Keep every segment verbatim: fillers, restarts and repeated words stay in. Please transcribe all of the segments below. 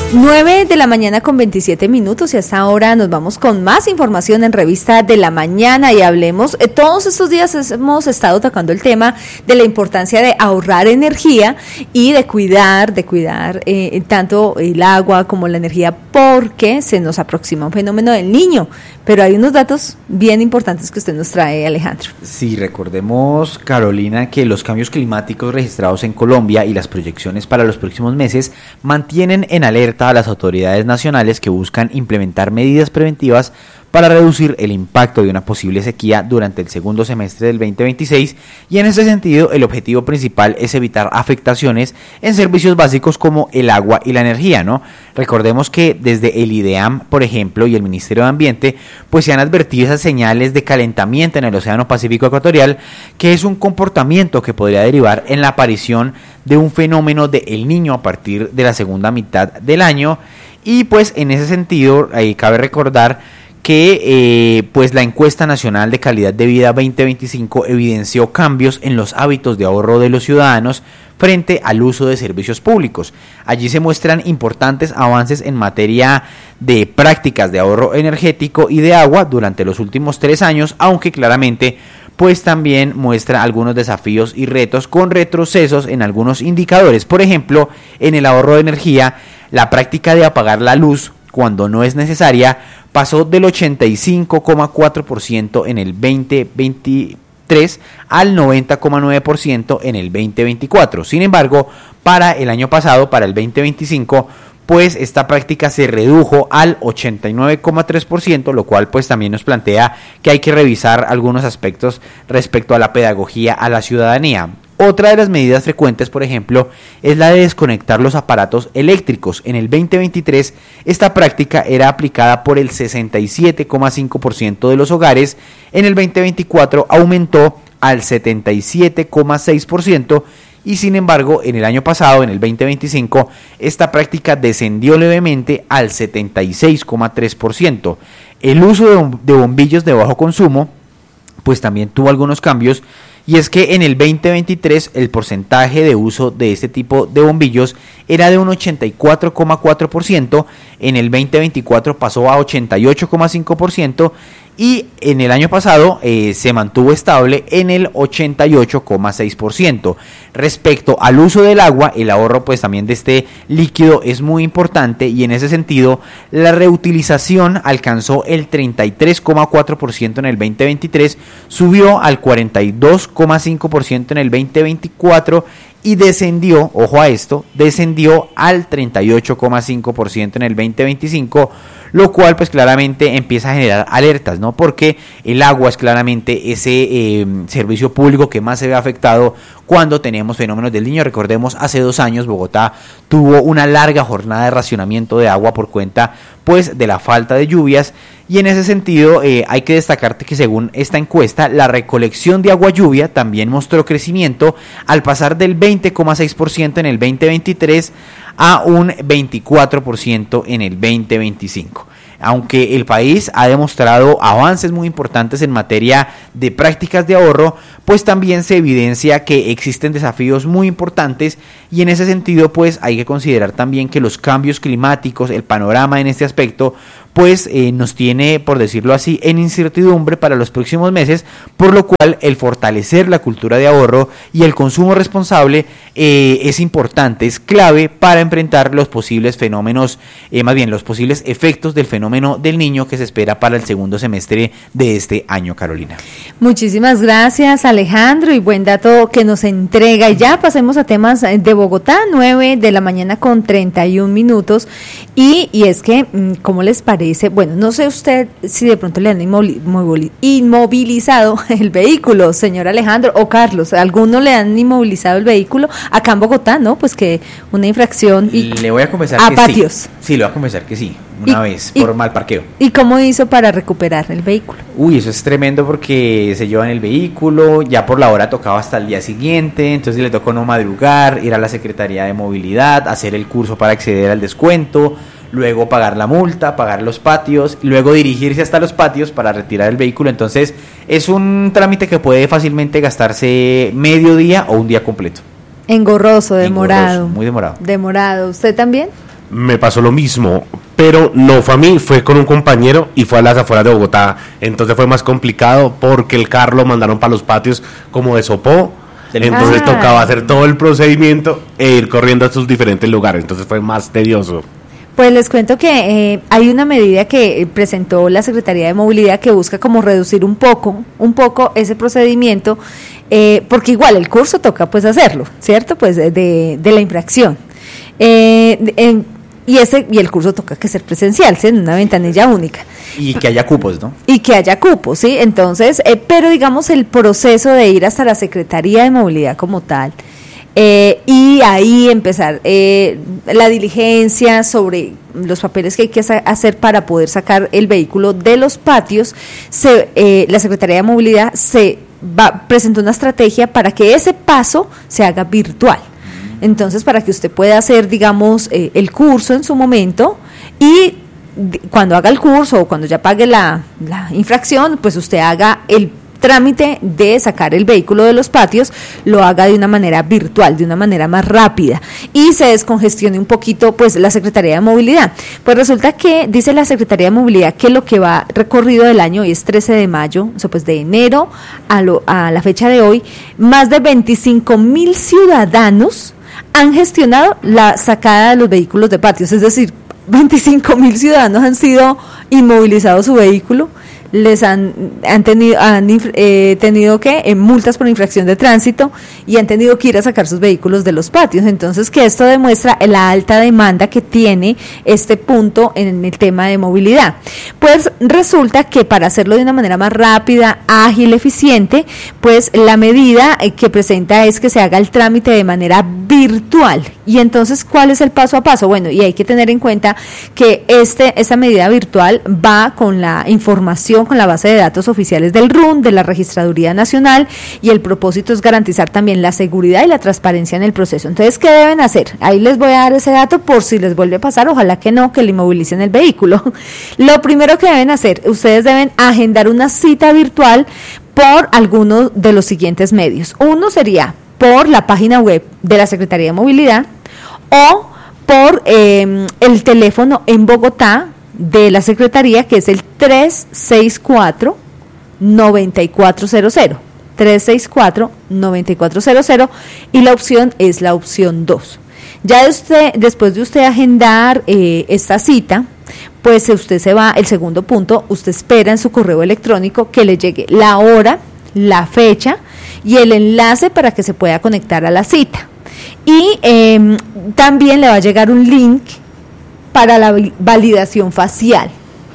nueve de la mañana con veintisiete minutos y hasta ahora nos vamos con más información en Revista de la Mañana y hablemos, eh, todos estos días hemos estado tocando el tema de la importancia de ahorrar energía y de cuidar, de cuidar eh, tanto el agua como la energía porque se nos aproxima un fenómeno del Niño, pero hay unos datos bien importantes que usted nos trae, Alejandro. Sí, recordemos, Carolina, que los cambios climáticos registrados en Colombia y las proyecciones para los próximos meses mantienen en alerta a las autoridades nacionales que buscan implementar medidas preventivas para reducir el impacto de una posible sequía durante el segundo semestre del veinte veintiséis y en ese sentido el objetivo principal es evitar afectaciones en servicios básicos como el agua y la energía, ¿no? Recordemos que desde el IDEAM, por ejemplo, y el Ministerio de Ambiente, pues se han advertido esas señales de calentamiento en el Océano Pacífico Ecuatorial, que es un comportamiento que podría derivar en la aparición de un fenómeno de El Niño a partir de la segunda mitad del año y pues en ese sentido ahí cabe recordar que eh, pues la encuesta nacional de calidad de vida veinte veinticinco evidenció cambios en los hábitos de ahorro de los ciudadanos frente al uso de servicios públicos. Allí se muestran importantes avances en materia de prácticas de ahorro energético y de agua durante los últimos tres años, aunque claramente pues también muestra algunos desafíos y retos con retrocesos en algunos indicadores. Por ejemplo, en el ahorro de energía, la práctica de apagar la luz cuando no es necesaria pasó del ochenta y cinco coma cuatro por ciento en el veinte veintitrés al noventa coma nueve por ciento en el veinte veinticuatro. Sin embargo, para el año pasado, para el veinte veinticinco, pues esta práctica se redujo al ochenta y nueve coma tres por ciento, lo cual pues también nos plantea que hay que revisar algunos aspectos respecto a la pedagogía a la ciudadanía. Otra de las medidas frecuentes, por ejemplo, es la de desconectar los aparatos eléctricos. En el veinte veintitrés, esta práctica era aplicada por el sesenta y siete coma cinco por ciento de los hogares. En el veinte veinticuatro aumentó al setenta y siete coma seis por ciento y sin embargo, en el año pasado, en el veinte veinticinco, esta práctica descendió levemente al setenta y seis coma tres por ciento. El uso de bombillos de bajo consumo, pues también tuvo algunos cambios. Y es que en el veinte veintitrés el porcentaje de uso de este tipo de bombillos era de un ochenta y cuatro coma cuatro por ciento, en el veinte veinticuatro pasó a ochenta y ocho coma cinco por ciento y en el año pasado eh, se mantuvo estable en el ochenta y ocho coma seis por ciento. Respecto al uso del agua, el ahorro pues también de este líquido es muy importante y en ese sentido la reutilización alcanzó el treinta y tres coma cuatro por ciento en el veinte veintitrés, subió al cuarenta y dos coma cinco por ciento en el veinte veinticuatro y descendió, ojo a esto, descendió al treinta y ocho coma cinco por ciento en el veinte veinticinco, lo cual pues claramente empieza a generar alertas, ¿no? Porque el agua es claramente ese eh, servicio público que más se ve afectado cuando tenemos fenómenos del Niño. Recordemos, hace dos años Bogotá tuvo una larga jornada de racionamiento de agua por cuenta pues de la falta de lluvias y en ese sentido eh, hay que destacarte que según esta encuesta la recolección de agua lluvia también mostró crecimiento al pasar del veinte coma seis por ciento en el veinte veintitrés a un veinticuatro por ciento en el veinte veinticinco. Aunque el país ha demostrado avances muy importantes en materia de prácticas de ahorro, pues también se evidencia que existen desafíos muy importantes y en ese sentido pues hay que considerar también que los cambios climáticos, el panorama en este aspecto, pues eh, nos tiene, por decirlo así, en incertidumbre para los próximos meses, por lo cual el fortalecer la cultura de ahorro y el consumo responsable eh, es importante, es clave para enfrentar los posibles fenómenos, eh, más bien los posibles efectos del fenómeno del Niño que se espera para el segundo semestre de este año, Carolina. Muchísimas gracias, Alejandro, y buen dato que nos entrega. Y ya pasemos a temas de Bogotá, nueve de la mañana con treinta y un minutos, y, y es que, ¿cómo les parece? Bueno, no sé usted si de pronto le han inmovilizado el vehículo, señor Alejandro o Carlos, ¿alguno le han inmovilizado el vehículo? Acá en Bogotá, ¿no? Pues que una infracción y le voy a confesar a que patios. Sí. Sí, le voy a confesar que sí, una y, vez, por y, mal parqueo. ¿Y cómo hizo para recuperar el vehículo? Uy, eso es tremendo porque se llevan el vehículo, ya por la hora tocaba hasta el día siguiente, entonces le tocó no madrugar, ir a la Secretaría de Movilidad, hacer el curso para acceder al descuento, luego pagar la multa, pagar los patios, luego dirigirse hasta los patios para retirar el vehículo. Entonces es un trámite que puede fácilmente gastarse medio día o un día completo. Engorroso, demorado. Engorroso, muy demorado. Demorado. ¿Usted también? Me pasó lo mismo, pero no fue a mí, fue con un compañero y fue a las afueras de Bogotá. Entonces fue más complicado porque el carro lo mandaron para los patios como de Sopó. Entonces ah. tocaba hacer todo el procedimiento e ir corriendo a sus diferentes lugares. Entonces fue más tedioso. Pues les cuento que eh, hay una medida que presentó la Secretaría de Movilidad que busca como reducir un poco, un poco ese procedimiento, eh, porque igual el curso toca pues hacerlo, ¿cierto? Pues de, de la infracción. Eh, en, Y ese y el curso toca que ser presencial, ¿sí? En una ventanilla única. Y que haya cupos, ¿no? Y que haya cupos, ¿sí? Entonces, eh, pero digamos el proceso de ir hasta la Secretaría de Movilidad como tal, eh, y ahí empezar eh, la diligencia sobre los papeles que hay que hacer para poder sacar el vehículo de los patios, se, eh, la Secretaría de Movilidad se va, presentó una estrategia para que ese paso se haga virtual. Entonces, para que usted pueda hacer, digamos, eh, el curso en su momento y de, cuando haga el curso o cuando ya pague la, la infracción, pues usted haga el trámite de sacar el vehículo de los patios, lo haga de una manera virtual, de una manera más rápida y se descongestione un poquito pues la Secretaría de Movilidad. Pues resulta que dice la Secretaría de Movilidad que lo que va recorrido del año, hoy es trece de mayo, o sea, pues de enero a, lo, a la fecha de hoy, más de veinticinco mil ciudadanos han gestionado la sacada de los vehículos de patios, es decir, veinticinco mil ciudadanos han sido inmovilizados su vehículo, les han, han tenido han eh, tenido que eh, multas por infracción de tránsito y han tenido que ir a sacar sus vehículos de los patios. Entonces, que esto demuestra la alta demanda que tiene este punto en el tema de movilidad. Pues resulta que para hacerlo de una manera más rápida, ágil, eficiente, pues la medida que presenta es que se haga el trámite de manera virtual. Y entonces, ¿cuál es el paso a paso? Bueno, y hay que tener en cuenta que este esta medida virtual va con la información, con la base de datos oficiales del R U N, de la Registraduría Nacional, y el propósito es garantizar también la seguridad y la transparencia en el proceso. Entonces, ¿qué deben hacer? Ahí les voy a dar ese dato por si les vuelve a pasar, ojalá que no, que le inmovilicen el vehículo. Lo primero que deben hacer, ustedes deben agendar una cita virtual por alguno de los siguientes medios. Uno sería por la página web de la Secretaría de Movilidad o por eh, el teléfono en Bogotá de la Secretaría, que es el tres seis cuatro, nueve cuatro cero cero, tres seis cuatro, nueve cuatro cero cero, y la opción es la opción dos. Ya de usted, después de usted agendar eh, esta cita, pues usted se va, el segundo punto, usted espera en su correo electrónico que le llegue la hora, la fecha y el enlace para que se pueda conectar a la cita. Y eh, también le va a llegar un link para la validación facial.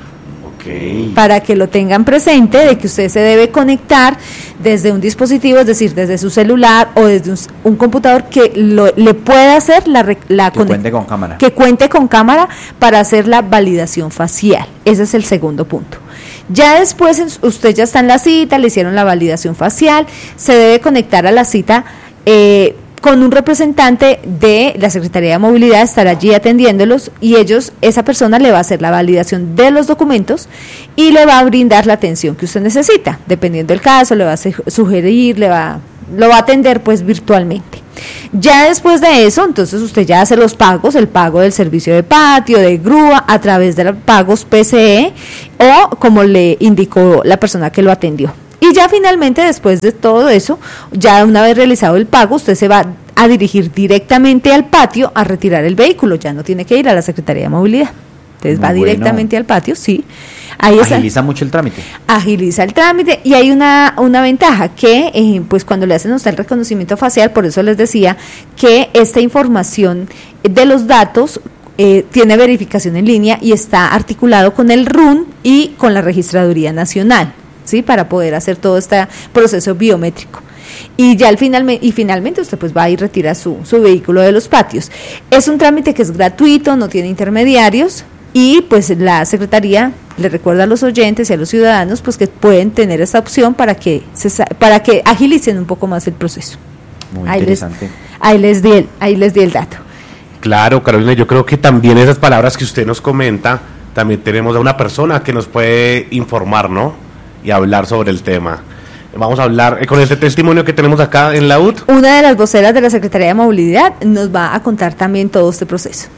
Okay. Para que lo tengan presente de que usted se debe conectar desde un dispositivo, es decir, desde su celular o desde un, un computador que lo, le pueda hacer la, la que cuente con cámara. Que cuente con cámara para hacer la validación facial. Ese es el segundo punto. Ya después usted ya está en la cita, le hicieron la validación facial, se debe conectar a la cita eh, con un representante de la Secretaría de Movilidad, estará allí atendiéndolos y ellos, esa persona le va a hacer la validación de los documentos y le va a brindar la atención que usted necesita, dependiendo del caso, le va a sugerir, le va, lo va a atender pues virtualmente. Ya después de eso, entonces usted ya hace los pagos, el pago del servicio de patio, de grúa, a través de los pagos P C E o como le indicó la persona que lo atendió. Y ya finalmente, después de todo eso, ya una vez realizado el pago, usted se va a dirigir directamente al patio a retirar el vehículo, ya no tiene que ir a la Secretaría de Movilidad. Entonces Muy va bueno. directamente al patio, sí. Ahí agiliza está, mucho el trámite. Agiliza el trámite y hay una, una ventaja que, eh, pues cuando le hacen a usted el reconocimiento facial, por eso les decía que esta información de los datos eh, tiene verificación en línea y está articulado con el R U N y con la Registraduría Nacional, ¿sí? Para poder hacer todo este proceso biométrico. Y ya al final, y finalmente usted pues va y retira su, su vehículo de los patios. Es un trámite que es gratuito, no tiene intermediarios y pues la Secretaría le recuerda a los oyentes y a los ciudadanos pues que pueden tener esta opción para que se, para que agilicen un poco más el proceso. Muy ahí interesante. Les, ahí les di el, ahí les di el dato. Claro, Carolina, yo creo que también esas palabras que usted nos comenta, también tenemos a una persona que nos puede informar, ¿no? Y hablar sobre el tema. Vamos a hablar eh, con este testimonio que tenemos acá en la U T. Una de las voceras de la Secretaría de Movilidad nos va a contar también todo este proceso.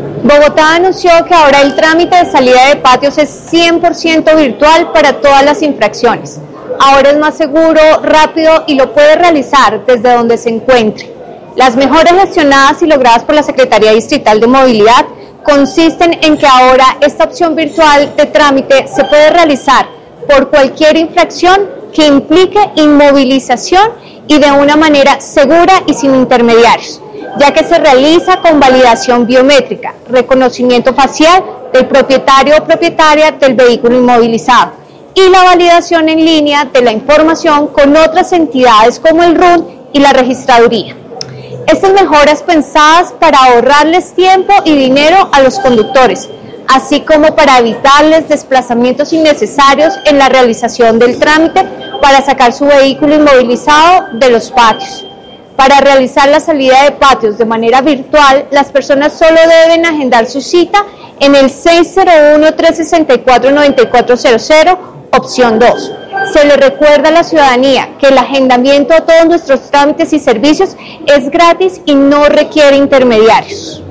Bogotá anunció que ahora el trámite de salida de patios es cien por ciento virtual para todas las infracciones. Ahora es más seguro, rápido y lo puede realizar desde donde se encuentre. Las mejoras gestionadas y logradas por la Secretaría Distrital de Movilidad consisten en que ahora esta opción virtual de trámite se puede realizar por cualquier infracción que implique inmovilización y de una manera segura y sin intermediarios, ya que se realiza con validación biométrica, reconocimiento facial del propietario o propietaria del vehículo inmovilizado y la validación en línea de la información con otras entidades como el R U N y la registraduría. Estas mejoras pensadas para ahorrarles tiempo y dinero a los conductores, así como para evitarles desplazamientos innecesarios en la realización del trámite para sacar su vehículo inmovilizado de los patios. Para realizar la salida de patios de manera virtual, las personas solo deben agendar su cita en el seis cero uno, tres seis cuatro, nueve cuatro cero cero, opción dos. Se le recuerda a la ciudadanía que el agendamiento de todos nuestros trámites y servicios es gratis y no requiere intermediarios.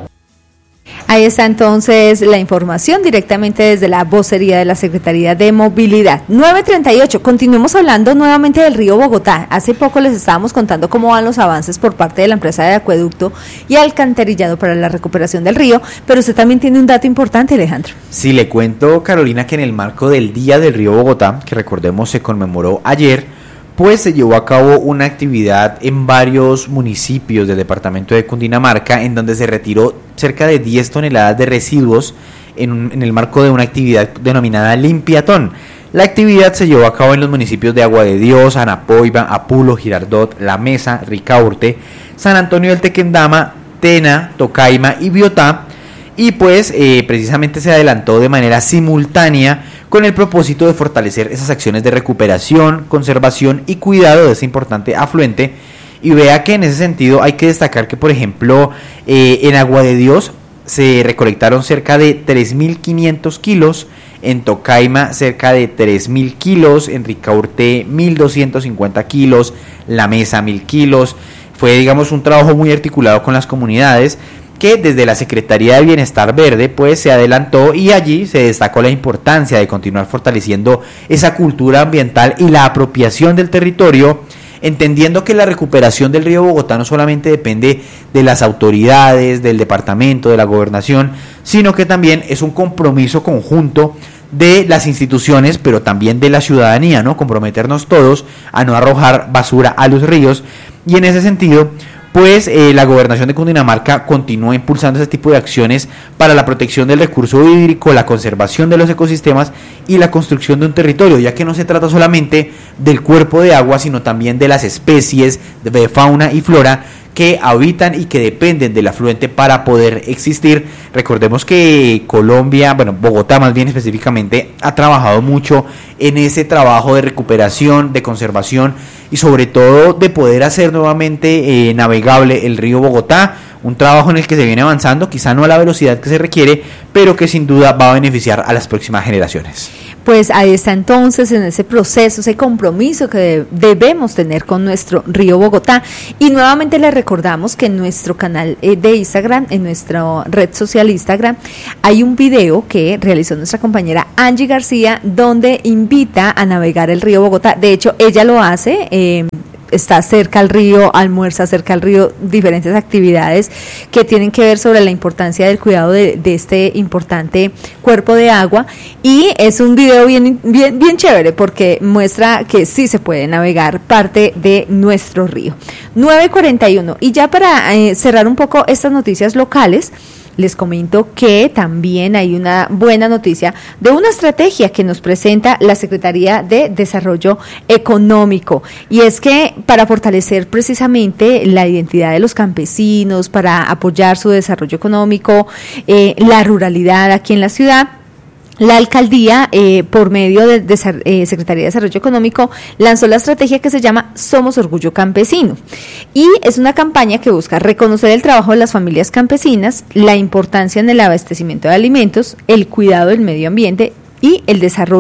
Ahí está entonces la información directamente desde la vocería de la Secretaría de Movilidad. nueve treinta y ocho, continuemos hablando nuevamente del río Bogotá. Hace poco les estábamos contando cómo van los avances por parte de la empresa de acueducto y alcantarillado para la recuperación del río, pero usted también tiene un dato importante, Alejandro. Sí, le cuento, Carolina, que en el marco del Día del Río Bogotá, que recordemos se conmemoró ayer, pues se llevó a cabo una actividad en varios municipios del departamento de Cundinamarca, en donde se retiró cerca de diez toneladas de residuos en, un, en el marco de una actividad denominada Limpiatón. La actividad se llevó a cabo en los municipios de Agua de Dios, Anapoiba, Apulo, Girardot, La Mesa, Ricaurte, San Antonio del Tequendama, Tena, Tocaima y Biotá, y pues eh, precisamente se adelantó de manera simultánea con el propósito de fortalecer esas acciones de recuperación, conservación y cuidado de ese importante afluente. Y vea que en ese sentido hay que destacar que, por ejemplo, eh, en Agua de Dios se recolectaron cerca de tres mil quinientos kilos, en Tocaima cerca de tres mil kilos, en Ricaurte mil doscientos cincuenta kilos, La Mesa mil kilos. Fue, digamos, un trabajo muy articulado con las comunidades, que desde la Secretaría de Bienestar Verde pues se adelantó, y allí se destacó la importancia de continuar fortaleciendo esa cultura ambiental y la apropiación del territorio, entendiendo que la recuperación del río Bogotá no solamente depende de las autoridades, del departamento, de la gobernación, sino que también es un compromiso conjunto de las instituciones, pero también de la ciudadanía, ¿no? Comprometernos todos a no arrojar basura a los ríos, y en ese sentido pues eh, la gobernación de Cundinamarca continúa impulsando ese tipo de acciones para la protección del recurso hídrico, la conservación de los ecosistemas y la construcción de un territorio, ya que no se trata solamente del cuerpo de agua, sino también de las especies de fauna y flora que habitan y que dependen del afluente para poder existir. Recordemos que Colombia, bueno, Bogotá más bien específicamente, ha trabajado mucho en ese trabajo de recuperación, de conservación y sobre todo de poder hacer nuevamente eh, navegable el río Bogotá, un trabajo en el que se viene avanzando, quizá no a la velocidad que se requiere, pero que sin duda va a beneficiar a las próximas generaciones. Pues ahí está entonces en ese proceso, ese compromiso que debemos tener con nuestro río Bogotá. Y nuevamente les recordamos que en nuestro canal de Instagram, en nuestra red social Instagram, hay un video que realizó nuestra compañera Angie García, donde invita a navegar el río Bogotá. De hecho, ella lo hace, eh, está cerca al río, almuerza cerca al río, diferentes actividades que tienen que ver sobre la importancia del cuidado de, de este importante cuerpo de agua, y es un video bien, bien, bien chévere porque muestra que sí se puede navegar parte de nuestro río. nueve cuarenta y uno, y ya para eh, cerrar un poco estas noticias locales, les comento que también hay una buena noticia de una estrategia que nos presenta la Secretaría de Desarrollo Económico, y es que para fortalecer precisamente la identidad de los campesinos, para apoyar su desarrollo económico, eh, la ruralidad aquí en la ciudad, la alcaldía, eh, por medio de, de eh, Secretaría de Desarrollo Económico, lanzó la estrategia que se llama Somos Orgullo Campesino, y es una campaña que busca reconocer el trabajo de las familias campesinas, la importancia en el abastecimiento de alimentos, el cuidado del medio ambiente y el desarrollo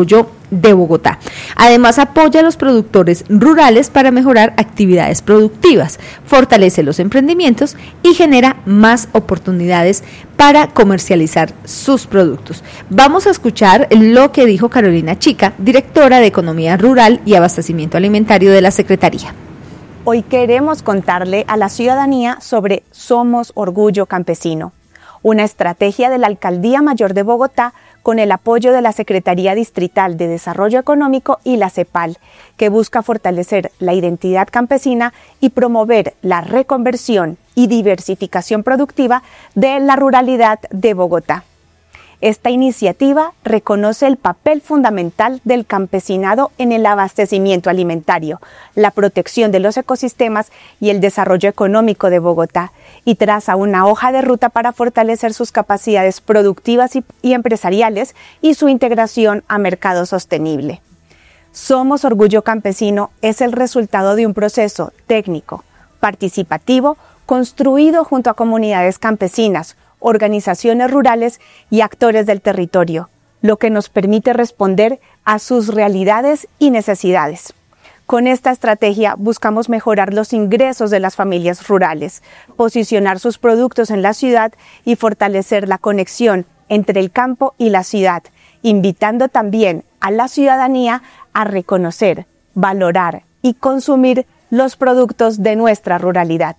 de Bogotá. Además, apoya a los productores rurales para mejorar actividades productivas, fortalece los emprendimientos y genera más oportunidades para comercializar sus productos. Vamos a escuchar lo que dijo Carolina Chica, directora de Economía Rural y Abastecimiento Alimentario de la Secretaría. Hoy queremos contarle a la ciudadanía sobre Somos Orgullo Campesino, una estrategia de la Alcaldía Mayor de Bogotá con el apoyo de la Secretaría Distrital de Desarrollo Económico y la CEPAL, que busca fortalecer la identidad campesina y promover la reconversión y diversificación productiva de la ruralidad de Bogotá. Esta iniciativa reconoce el papel fundamental del campesinado en el abastecimiento alimentario, la protección de los ecosistemas y el desarrollo económico de Bogotá, y traza una hoja de ruta para fortalecer sus capacidades productivas y, y empresariales y su integración a mercado sostenible. Somos Orgullo Campesino es el resultado de un proceso técnico, participativo, construido junto a comunidades campesinas, organizaciones rurales y actores del territorio, lo que nos permite responder a sus realidades y necesidades. Con esta estrategia buscamos mejorar los ingresos de las familias rurales, posicionar sus productos en la ciudad y fortalecer la conexión entre el campo y la ciudad, invitando también a la ciudadanía a reconocer, valorar y consumir los productos de nuestra ruralidad.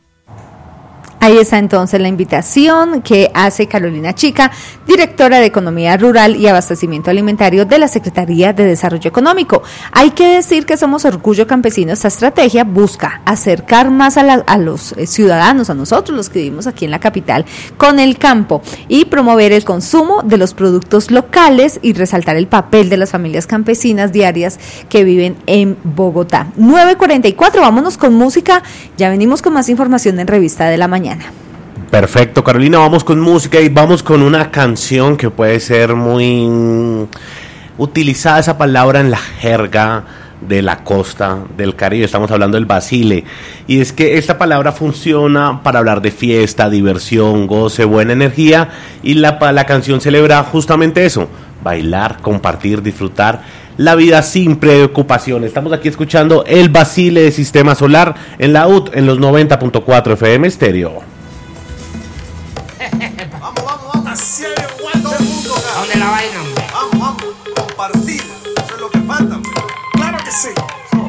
Ahí está entonces la invitación que hace Carolina Chica, directora de Economía Rural y Abastecimiento Alimentario de la Secretaría de Desarrollo Económico. Hay que decir que Somos Orgullo Campesino. Esta estrategia busca acercar más a, la, a los ciudadanos, a nosotros los que vivimos aquí en la capital, con el campo y promover el consumo de los productos locales y resaltar el papel de las familias campesinas diarias que viven en Bogotá. nueve cuarenta y cuatro, vámonos con música. Ya venimos con más información en Revista de la Mañana. Perfecto, Carolina, vamos con música y vamos con una canción que puede ser muy mm, utilizada esa palabra en la jerga de la costa del Caribe. Estamos hablando del basile, y es que esta palabra funciona para hablar de fiesta, diversión, goce, buena energía, y la, la canción celebra justamente eso: bailar, compartir, disfrutar la vida sin preocupaciones. Estamos aquí escuchando el basile de Sistema Solar en la U T en los noventa punto cuatro F M Estéreo. Vamos, vamos, vamos. Así es, ¿a dónde la bailan? Vamos, vamos, compartir. Eso es lo que falta. Claro que sí.